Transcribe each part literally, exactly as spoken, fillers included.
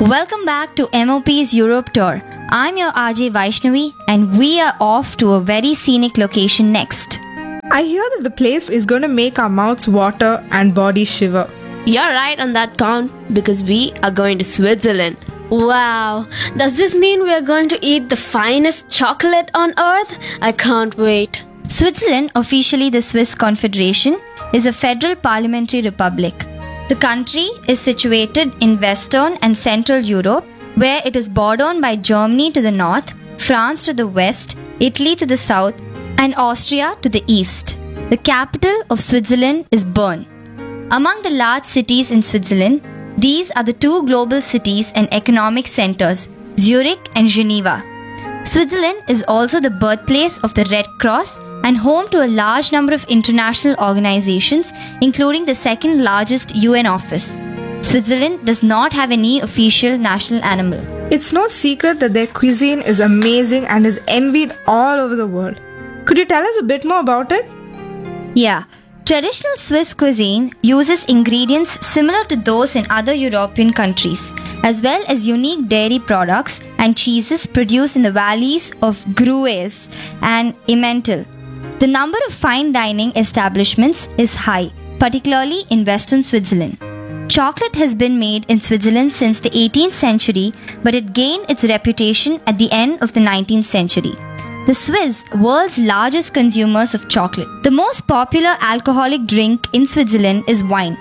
Welcome back to M O P's Europe Tour. I'm your R J Vaishnavi and we are off to a very scenic location next. I hear that the place is going to make our mouths water and bodies shiver. You're right on that count because we are going to Switzerland. Wow, does this mean we are going to eat the finest chocolate on earth? I can't wait. Switzerland, officially the Swiss Confederation, is a federal parliamentary republic. The country is situated in Western and Central Europe, where it is bordered by Germany to the north, France to the west, Italy to the south, and Austria to the east. The capital of Switzerland is Bern. Among the large cities in Switzerland, these are the two global cities and economic centers, Zurich and Geneva. Switzerland is also the birthplace of the Red Cross and home to a large number of international organizations, including the second largest U N office. Switzerland does not have any official national animal. It's no secret that their cuisine is amazing and is envied all over the world. Could you tell us a bit more about it? Yeah. Traditional Swiss cuisine uses ingredients similar to those in other European countries, as well as unique dairy products and cheeses produced in the valleys of Grues and Emmental. The number of fine dining establishments is high, particularly in western Switzerland. Chocolate has been made in Switzerland since the eighteenth century, but it gained its reputation at the end of the nineteenth century. The Swiss, world's largest consumers of chocolate. The most popular alcoholic drink in Switzerland is wine.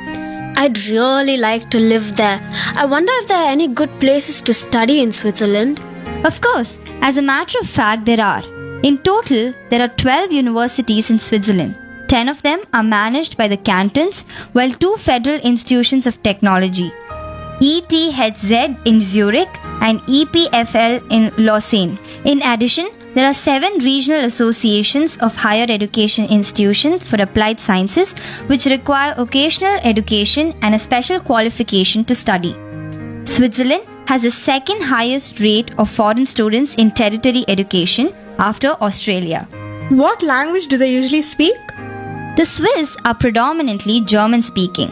I'd really like to live there. I wonder if there are any good places to study in Switzerland. Of course, as a matter of fact, there are. In total, there are twelve universities in Switzerland. ten of them are managed by the cantons, while two federal institutions of technology, E T H Z in Zurich and E P F L in Lausanne. In addition, there are seven regional associations of higher education institutions for applied sciences which require occasional education and a special qualification to study. Switzerland has the second highest rate of foreign students in tertiary education after Australia. What language do they usually speak? The Swiss are predominantly German speaking.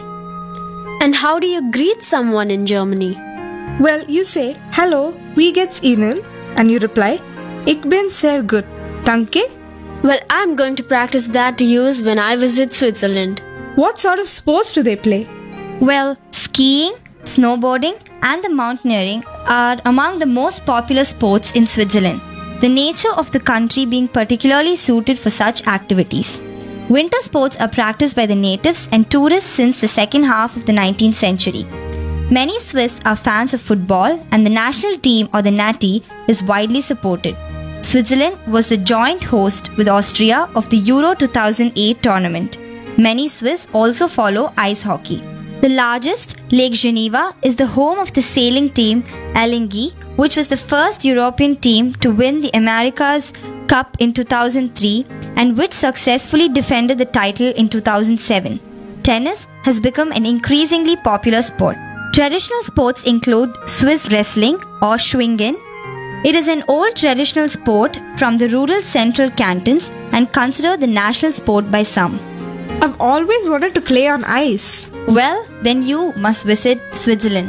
And how do you greet someone in Germany? Well, you say, hello, wie geht's Ihnen? And you reply, ich bin sehr gut, danke. Well, I'm going to practice that to use when I visit Switzerland. What sort of sports do they play? Well, skiing, snowboarding, and the mountaineering are among the most popular sports in Switzerland, the nature of the country being particularly suited for such activities. Winter sports are practiced by the natives and tourists since the second half of the nineteenth century. Many Swiss are fans of football, and the national team, or the Nati, is widely supported. Switzerland was the joint host with Austria of the Euro two thousand eight tournament. Many Swiss also follow ice hockey. The largest, Lake Geneva, is the home of the sailing team Alinghi, which was the first European team to win the America's Cup in two thousand three and which successfully defended the title in two thousand seven. Tennis has become an increasingly popular sport. Traditional sports include Swiss wrestling or Schwingen. It is an old traditional sport from the rural central cantons and considered the national sport by some. I've always wanted to play on ice. Well, then you must visit Switzerland.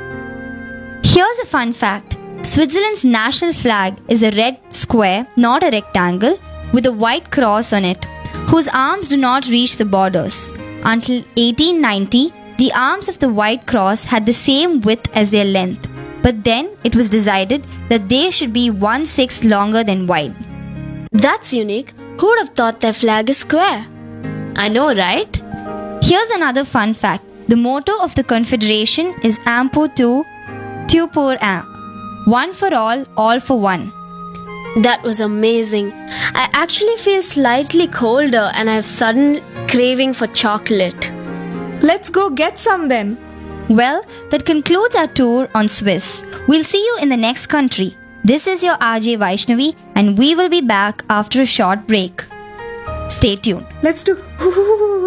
Here's a fun fact. Switzerland's national flag is a red square, not a rectangle, with a white cross on it, whose arms do not reach the borders. Until eighteen ninety, the arms of the White Cross had the same width as their length, but then it was decided that they should be one-sixth longer than wide. That's unique. Who would have thought their flag is square? I know, right? Here's another fun fact. The motto of the Confederation is Un pour tout, tout pour un. One for all, all for one. That was amazing. I actually feel slightly colder and I have sudden craving for chocolate. Let's go get some then. Well, that concludes our tour on Swiss. We'll see you in the next country. This is your R J Vaishnavi and we will be back after a short break. Stay tuned. Let's do